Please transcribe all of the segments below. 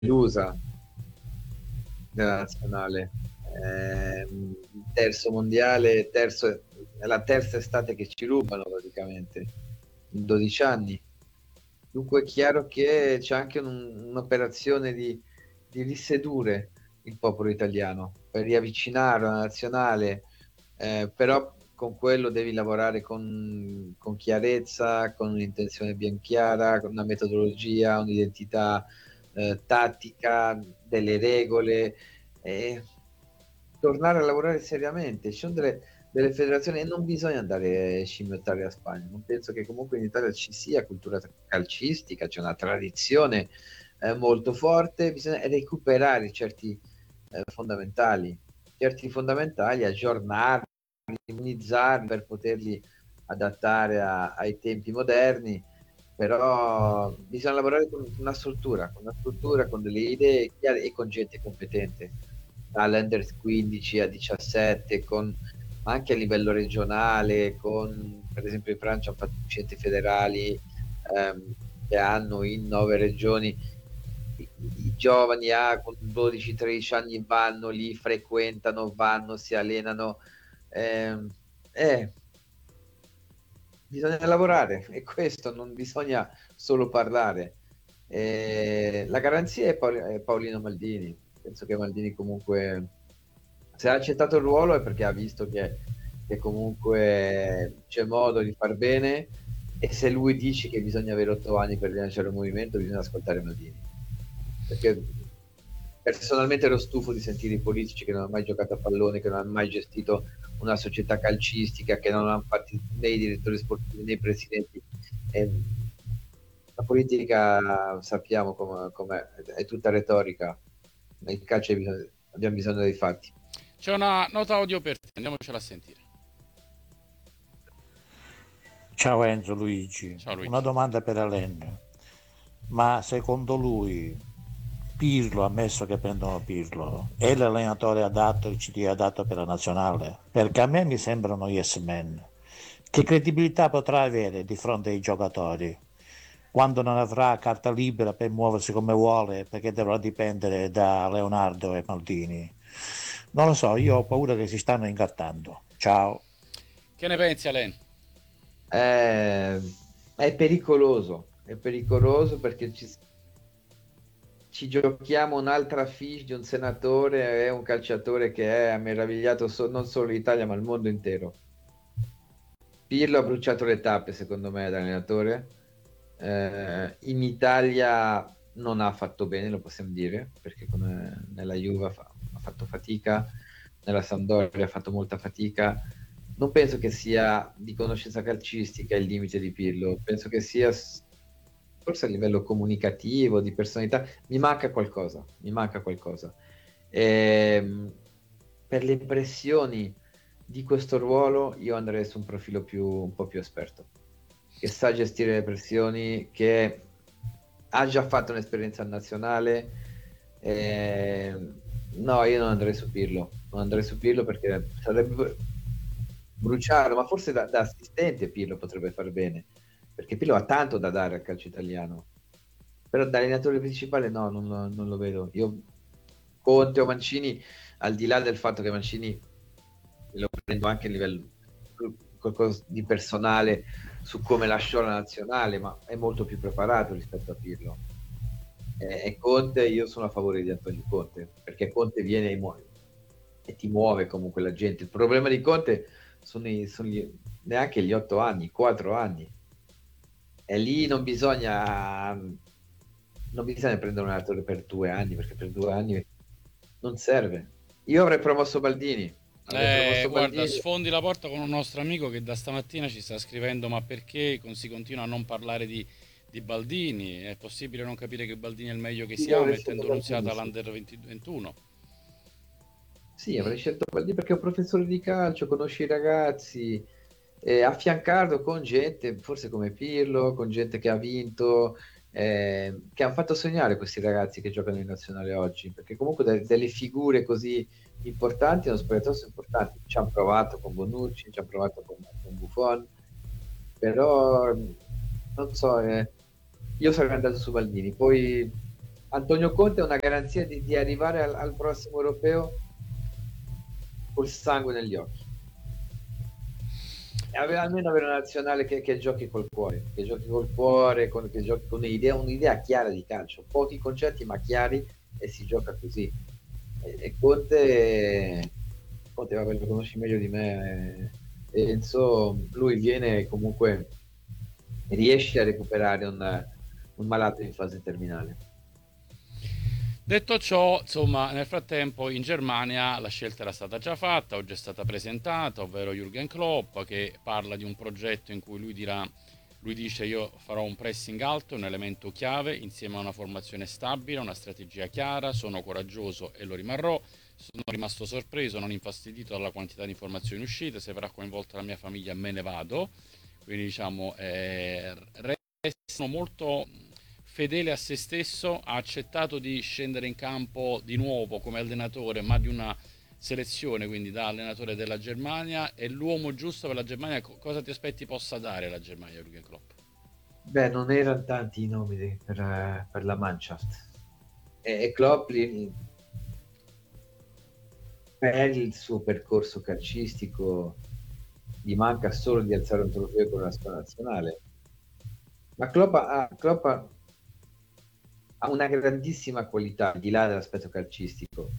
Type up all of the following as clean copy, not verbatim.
delusa della nazionale. Terzo mondiale, è la terza estate che ci rubano praticamente in 12 anni. Dunque è chiaro che c'è anche un'operazione di risedurre il popolo italiano per riavvicinare la nazionale, però con quello devi lavorare con chiarezza, con un'intenzione ben chiara, con una metodologia, un'identità tattica, delle regole, e tornare a lavorare seriamente. Ci sono delle federazioni e non bisogna andare a scimmiottare la Spagna. Non penso che comunque in Italia ci sia cultura calcistica, c'è una tradizione molto forte, bisogna recuperare certi fondamentali, aggiornarli, immunizzarli per poterli adattare ai tempi moderni, però bisogna lavorare con una struttura, con delle idee chiare e con gente competente, dall'Under 15 a 17, ma anche a livello regionale, per esempio in Francia hanno fatto centri federali che hanno in 9 regioni i giovani con 12-13 anni vanno lì, frequentano, vanno, si allenano. Eh, eh, Bisogna lavorare e questo non bisogna solo parlare. La garanzia è Paolino Maldini. Penso che Maldini comunque, se ha accettato il ruolo è perché ha visto che comunque c'è modo di far bene, e se lui dice che bisogna avere 8 anni per rilanciare un movimento, bisogna ascoltare Maldini. Perché personalmente ero stufo di sentire i politici che non hanno mai giocato a pallone, che non hanno mai gestito una società calcistica, che non hanno fatto né i direttori sportivi né i presidenti. E la politica sappiamo com'è, è tutta retorica. Nel calcio abbiamo bisogno dei fatti. C'è una nota audio per te, andiamocela a sentire. Ciao Enzo Luigi, Ciao una Luigi. domanda per Alain. Ma secondo lui Pirlo, ammesso che prendono Pirlo, è l'allenatore adatto, il CT adatto per la nazionale? Perché a me mi sembrano yes men. Che credibilità potrà avere di fronte ai giocatori quando non avrà carta libera per muoversi come vuole, perché dovrà dipendere da Leonardo e Maldini? Non lo so, io ho paura che si stanno incartando. Ciao. Che ne pensi, Alain? È pericoloso perché ci giochiamo un'altra fiche di un senatore e un calciatore che ha meravigliato non solo l'Italia ma il mondo intero. Pirlo ha bruciato le tappe, secondo me, da allenatore. In Italia non ha fatto bene, lo possiamo dire, perché nella Juve ha fatto fatica, nella Sampdoria ha fatto molta fatica. Non penso che sia di conoscenza calcistica il limite di Pirlo, penso che sia forse a livello comunicativo, di personalità. Mi manca qualcosa, mi manca qualcosa. Ehm, per le impressioni di questo ruolo io andrei su un profilo un po' più esperto, che sa gestire le pressioni, che ha già fatto un'esperienza nazionale. No, io non andrei su Pirlo, non andrei su Pirlo perché sarebbe bruciare, ma forse da assistente Pirlo potrebbe far bene, perché Pirlo ha tanto da dare al calcio italiano, però da allenatore principale no, non lo vedo. Io Conte o Mancini, al di là del fatto che Mancini lo prendo anche a livello qualcosa di personale su come lasciò la nazionale, ma è molto più preparato rispetto a Pirlo. E Conte, io sono a favore di Antonio Conte, perché Conte viene e ti muove comunque la gente. Il problema di Conte neanche gli 8 anni, 4 anni. E lì non bisogna prendere un allenatore per 2 anni, perché per 2 anni non serve. Io avrei promosso Baldini. Guarda, sfondi la porta con un nostro amico che da stamattina ci sta scrivendo: ma perché si continua a non parlare di Baldini? È possibile non capire che Baldini è il meglio che si Io ha, avrei scelto mettendo Baldini, l'Unziata sì. all'Under 21? Sì, avrei scelto Baldini perché è un professore di calcio, conosce i ragazzi, affiancarlo con gente, forse come Pirlo, con gente che ha vinto, che hanno fatto sognare questi ragazzi che giocano in nazionale oggi, perché comunque delle figure così importanti, non spogliatoio sono importanti. Ci hanno provato con Bonucci, ci hanno provato con Buffon, però non so, io sarei andato su Baldini, poi Antonio Conte è una garanzia di arrivare al prossimo europeo col sangue negli occhi. E almeno avere una nazionale che giochi col cuore, che giochi col cuore, che giochi con un'idea chiara di calcio, pochi concetti ma chiari, e si gioca così. E Conte, vabbè, lo conosci meglio di me, Enzo, lui viene comunque, riesce a recuperare un malato in fase terminale. Detto ciò, insomma, nel frattempo in Germania la scelta era stata già fatta, oggi è stata presentata, ovvero Jürgen Klopp, che parla di un progetto in cui lui dice: io farò un pressing alto, un elemento chiave, insieme a una formazione stabile, una strategia chiara, sono coraggioso e lo rimarrò, sono rimasto sorpreso, non infastidito dalla quantità di informazioni uscite, se verrà coinvolta la mia famiglia me ne vado, quindi diciamo restano molto fedele a se stesso, ha accettato di scendere in campo di nuovo come allenatore, ma di una selezione, quindi da allenatore della Germania. È l'uomo giusto per la Germania. Cosa ti aspetti possa dare la Germania, Jürgen Klopp? Beh, non erano tanti i nomi per la Mannschaft. E Klopp per il suo percorso calcistico gli manca solo di alzare un trofeo con la squadra nazionale. Ma Klopp ha una grandissima qualità, al di là dell'aspetto calcistico,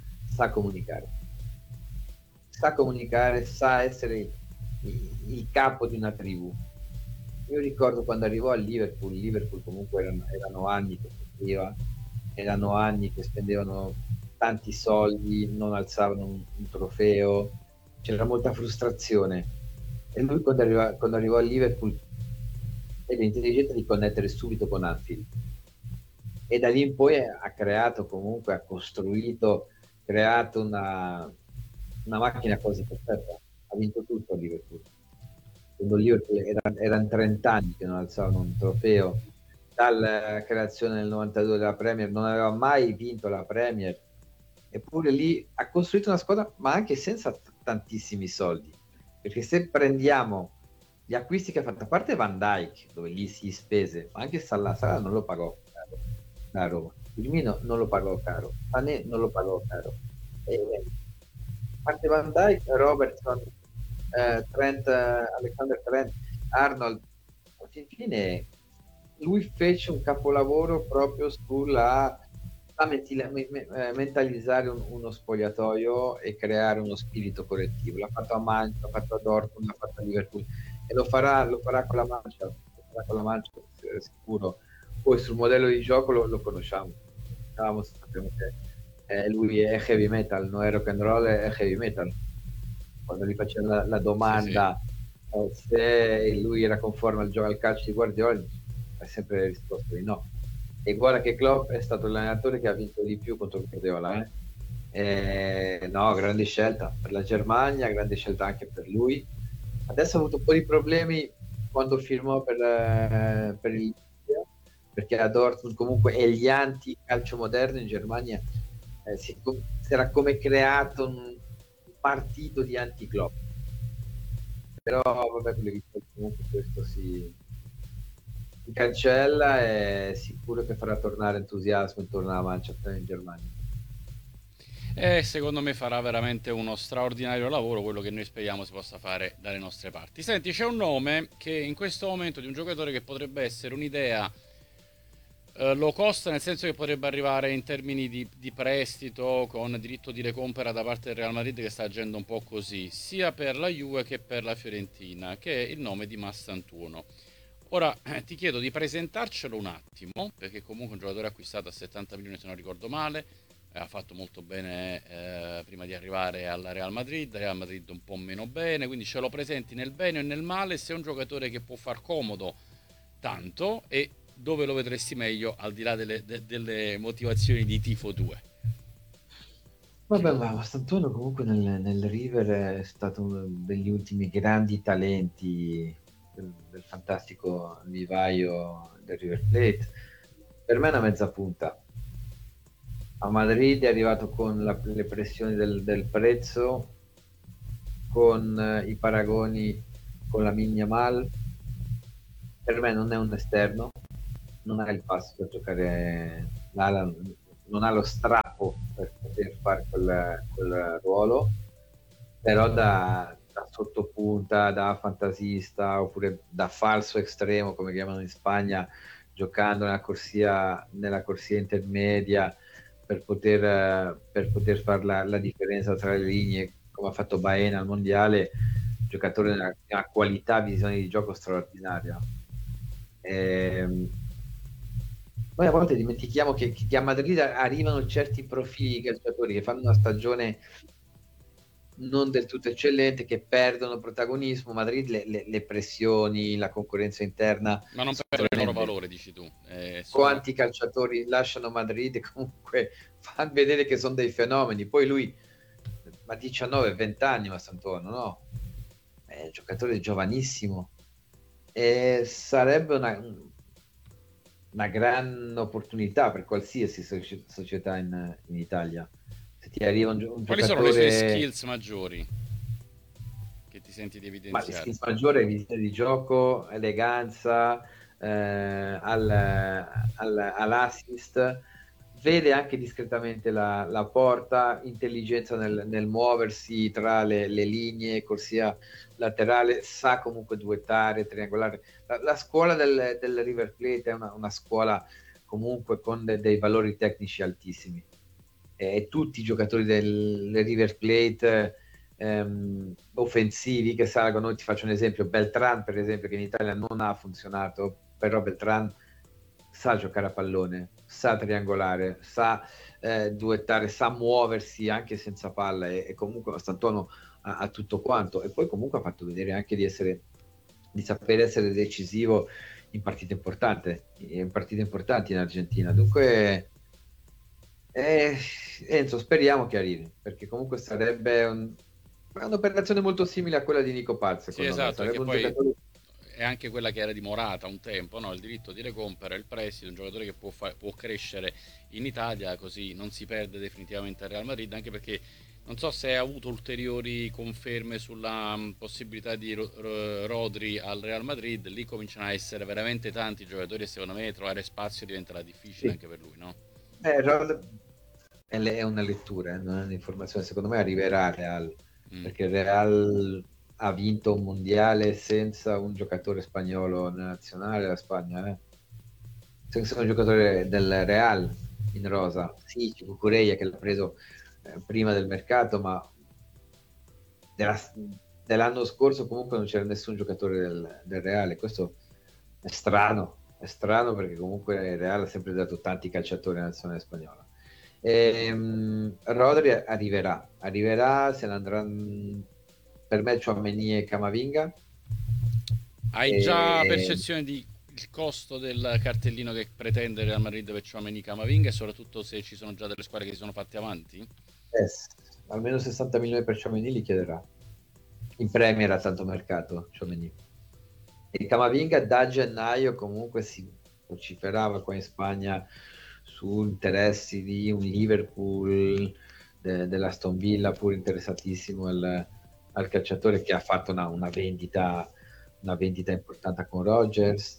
sa comunicare, sa essere il capo di una tribù. Io ricordo quando arrivò al Liverpool comunque erano anni che soffriva, erano anni che spendevano tanti soldi, non alzavano un trofeo, c'era molta frustrazione. E lui quando arrivò al Liverpool ebbe intelligenza di connettere subito con Anfield. E da lì in poi ha creato comunque, ha costruito, creato una macchina quasi perfetta. Ha vinto tutto a Liverpool. Quando Liverpool erano 30 anni che non alzavano un trofeo, dalla creazione nel 92 della Premier, non aveva mai vinto la Premier, eppure lì ha costruito una squadra, ma anche senza tantissimi soldi, perché se prendiamo gli acquisti che ha fatto, a parte Van Dijk, dove lì si spese, ma anche Salah non lo pagò caro, Firmino non lo pagò caro, Sané non lo pagò caro, a parte Van Dijk, Robertson, Trent, Alexander Trent, Arnold, alla fine lui fece un capolavoro proprio sulla mentalizzare uno spogliatoio e creare uno spirito collettivo. L'ha fatto a Manchester, l'ha fatto a Dortmund, l'ha fatto a Liverpool e lo farà con la Mancia, sicuro. Poi sul modello di gioco lo conosciamo. Sappiamo che lui è heavy metal, non è rock and roll, è heavy metal. Quando gli faceva la domanda se lui era conforme al gioco al calcio di Guardiola, ha sempre risposto di no. E guarda che Klopp è stato l'allenatore che ha vinto di più contro Guardiola. No, grande scelta per la Germania, grande scelta anche per lui. Adesso ha avuto un po' di problemi quando firmò per il, perché a Dortmund comunque è gli anti-calcio moderno in Germania, si era come creato un partito di anti-Klopp. Però vabbè, comunque questo si cancella, è sicuro che farà tornare entusiasmo intorno alla Manchester in Germania. E secondo me farà veramente uno straordinario lavoro, quello che noi speriamo si possa fare dalle nostre parti. Senti, c'è un nome che in questo momento di un giocatore che potrebbe essere un'idea low cost, nel senso che potrebbe arrivare in termini di prestito con diritto di recompra da parte del Real Madrid, che sta agendo un po' così, sia per la Juve che per la Fiorentina, che è il nome di Massantuono. Ora ti chiedo di presentarcelo un attimo, perché comunque è un giocatore acquistato a 70 milioni se non ricordo male, ha fatto molto bene prima di arrivare alla Real Madrid un po' meno bene, quindi ce lo presenti nel bene e nel male, se è un giocatore che può far comodo tanto e dove lo vedresti meglio al di là delle motivazioni di tifo 2. Vabbè, ma Mastantuono comunque nel River è stato uno degli ultimi grandi talenti del fantastico vivaio del River Plate. Per me è una mezza punta. A Madrid è arrivato con le pressioni del prezzo, con i paragoni con la Yamal. Per me non è un esterno, non ha il passo per giocare l'ala, non ha lo strappo per poter fare quel ruolo, però da sottopunta, da fantasista oppure da falso estremo, come chiamano in Spagna, giocando nella corsia intermedia per poter fare la differenza tra le linee, come ha fatto Baena al mondiale, giocatore di una qualità, visione di gioco straordinaria. Noi a volte dimentichiamo che a Madrid arrivano certi profili calciatori che fanno una stagione non del tutto eccellente, che perdono protagonismo. Madrid le pressioni, la concorrenza interna. Ma non per il loro valore, dici tu. Quanti calciatori lasciano Madrid e comunque fanno vedere che sono dei fenomeni. Poi lui, ma 19-20 anni, ma Sant'Antonio, no? È un giocatore giovanissimo. E sarebbe una gran opportunità per qualsiasi società in Italia. Se ti arriva un Quali giocatore... sono le sue skills maggiori che ti senti di Ma le evidenziare? skills maggiori, visione di gioco, eleganza, all'assist, vede anche discretamente la porta, intelligenza nel muoversi tra le linee, corsia laterale, sa comunque duettare, triangolare. La scuola del River Plate è una scuola comunque con dei valori tecnici altissimi. E tutti i giocatori del River Plate offensivi che salgono, ti faccio un esempio, Beltran per esempio, che in Italia non ha funzionato, però Beltran sa giocare a pallone, sa triangolare, sa duettare, sa muoversi anche senza palla, e comunque Sant'Antonio ha tutto quanto, e poi comunque ha fatto vedere anche di saper essere decisivo in partite importanti in Argentina. Dunque Enzo, speriamo che arrivi, perché comunque sarebbe un'operazione molto simile a quella di Nico Paz, Sì, secondo me. esatto, Sarebbe perché un poi giocatore... è anche quella che era di Morata un tempo, no? Il diritto di recompere il prestito, un giocatore che può crescere in Italia, così non si perde definitivamente al Real Madrid, anche perché non so se ha avuto ulteriori conferme sulla possibilità di Rodri al Real Madrid. Lì cominciano a essere veramente tanti giocatori e secondo me trovare spazio diventerà difficile Sì. anche per lui, no? È una lettura, non è un'informazione. Secondo me arriverà al Real, Mm. perché il Real ha vinto un mondiale senza un giocatore spagnolo nella nazionale, la Spagna, senza un giocatore del Real in rosa. Sì, c'è Cucurella che l'ha preso prima del mercato, ma della- dell'anno scorso comunque non c'era nessun giocatore del Real. Questo è strano perché comunque il Real ha sempre dato tanti calciatori alla nazionale spagnola. Rodri arriverà, se ne andranno per me Tchouaméni e Camavinga. Hai già percezione di il costo del cartellino che pretende Real Madrid per Tchouaméni, Camavinga, e soprattutto se ci sono già delle squadre che si sono fatte avanti? Eh, almeno 60 milioni per Tchouaméni li chiederà. In Premier ha tanto mercato Tchouaméni. E Camavinga da gennaio comunque si vociferava qua in Spagna su interessi di un Liverpool, dell'Aston Villa, pur interessatissimo al calciatore, che ha fatto una vendita importante con Rodgers.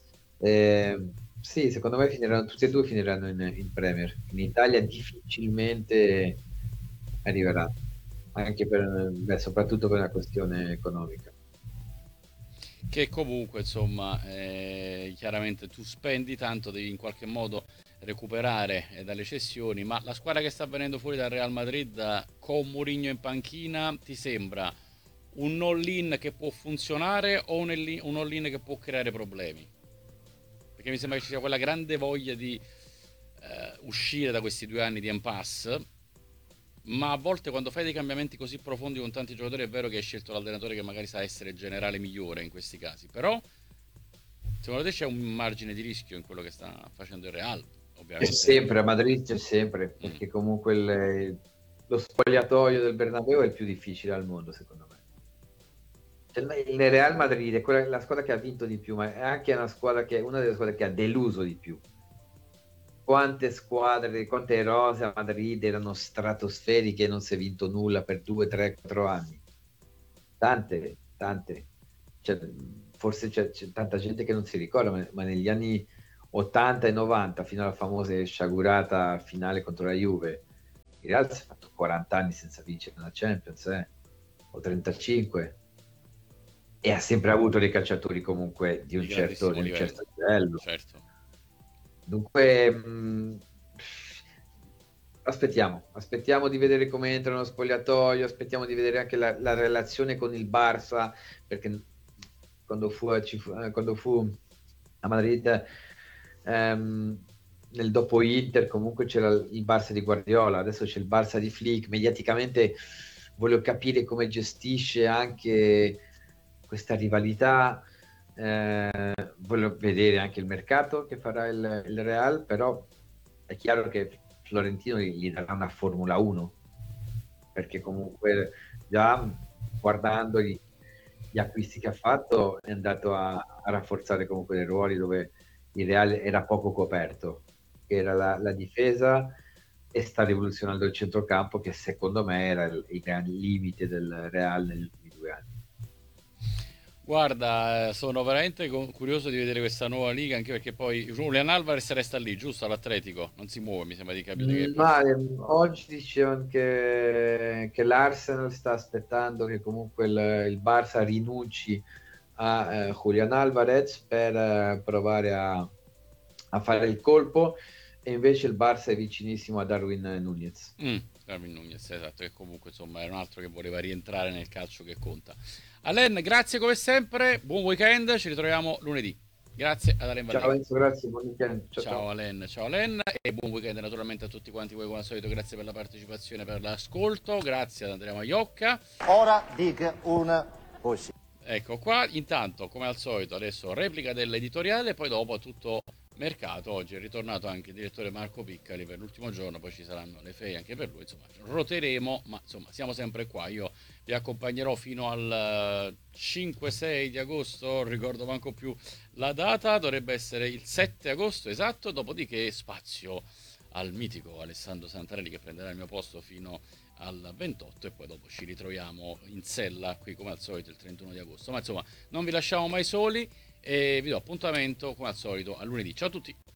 Sì, secondo me tutti e due finiranno in Premier. In Italia difficilmente arriverà, anche soprattutto per una questione economica. Che comunque, insomma, chiaramente tu spendi tanto, devi in qualche modo recuperare dalle cessioni, ma la squadra che sta venendo fuori dal Real Madrid con Mourinho in panchina ti sembra un all-in che può funzionare o un all-in che può creare problemi? Perché mi sembra che ci sia quella grande voglia di uscire da questi 2 anni di impasse, ma a volte quando fai dei cambiamenti così profondi con tanti giocatori è vero che hai scelto l'allenatore che magari sa essere generale migliore in questi casi, però secondo te c'è un margine di rischio in quello che sta facendo il Real? C'è Ovviamente. sempre, a Madrid c'è sempre, perché comunque lo spogliatoio del Bernabéu è il più difficile al mondo, secondo me. Il Real Madrid è la squadra che ha vinto di più, ma è anche una delle squadre che ha deluso di più. Quante rose a Madrid erano stratosferiche e non si è vinto nulla per 2, 3, 4 anni. Tante. Forse c'è tanta gente che non si ricorda, ma negli anni 80 e 90 fino alla famosa sciagurata finale contro la Juve, il Real si è fatto 40 anni senza vincere una Champions, o 35, e ha sempre avuto dei calciatori comunque di un certo livello. Certo. Dunque, aspettiamo di vedere come entra nello spogliatoio, aspettiamo di vedere anche la relazione con il Barça, perché quando fu a Madrid, nel dopo Inter comunque c'era il Barça di Guardiola, adesso c'è il Barça di Flick. Mediaticamente voglio capire come gestisce anche questa rivalità, voglio vedere anche il mercato che farà il Real, però è chiaro che Florentino gli darà una Formula 1, perché comunque già guardando gli acquisti che ha fatto è andato a rafforzare comunque dei ruoli dove il Real era poco coperto, che era la difesa, e sta rivoluzionando il centrocampo, che secondo me era il gran limite del Real negli ultimi 2 anni. Guarda, sono veramente curioso di vedere questa nuova liga, anche perché poi Julian Alvarez resta lì, giusto, all'Atletico, non si muove, mi sembra di capire che Ma oggi dicevano che l'Arsenal sta aspettando che comunque il Barça rinunci a Julian Alvarez per provare a fare il colpo, e invece il Barça è vicinissimo a Darwin Núñez. Darwin Núñez, esatto, che comunque insomma era un altro che voleva rientrare nel calcio che conta. Alain, grazie come sempre, buon weekend, ci ritroviamo lunedì. Grazie ad Alain Vallejo. Ciao Enzo, grazie, buon weekend. Ciao Alain, ciao Alain, e buon weekend naturalmente a tutti quanti voi come al solito. Grazie per la partecipazione, per l'ascolto, grazie ad Andrea Maiocca. Ora dica una poesia. Ecco qua, intanto come al solito adesso replica dell'editoriale, poi dopo tutto mercato. Oggi è ritornato anche il direttore Marco Piccali per l'ultimo giorno, poi ci saranno le ferie anche per lui, insomma roteremo, ma insomma siamo sempre qua. Io vi accompagnerò fino al 5-6 di agosto, non ricordo manco più la data, dovrebbe essere il 7 agosto esatto, dopodiché spazio al mitico Alessandro Santarelli che prenderà il mio posto fino al 28, e poi dopo ci ritroviamo in sella qui come al solito il 31 di agosto. Ma insomma non vi lasciamo mai soli e vi do appuntamento come al solito a lunedì. Ciao a tutti.